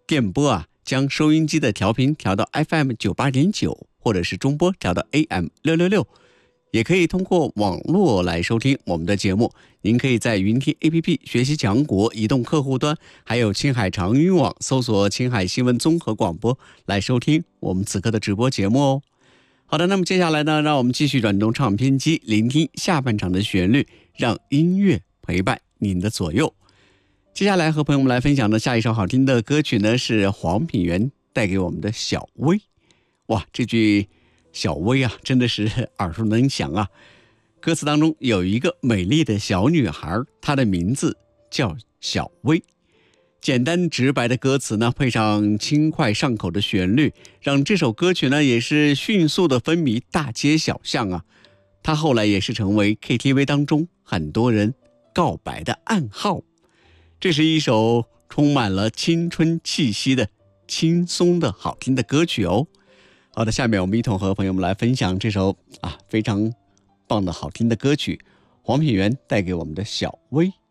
电波啊，将收音机的调频调到 FM98.9，或者是中波调到 AM666，也可以通过网络来收听我们的节目。您可以在云听 APP 学习强国移动客户端，还有青海长云网搜索青海新闻综合广播来收听我们此刻的直播节目哦。好的，那么接下来呢，让我们继续转动唱片机，聆听下半场的旋律，让音乐陪伴您的左右。接下来和朋友们来分享的下一首好听的歌曲呢，是黄品源带给我们的小薇。哇，这句小薇啊，真的是耳熟能详啊。歌词当中有一个美丽的小女孩，她的名字叫小薇。简单直白的歌词呢，配上轻快上口的旋律，让这首歌曲呢也是迅速的风靡大街小巷啊。它后来也是成为 KTV 当中很多人告白的暗号。这是一首充满了青春气息的轻松的好听的歌曲哦。好的，下面我们一同和朋友们来分享这首非常棒的好听的歌曲，黄品源带给我们的小薇。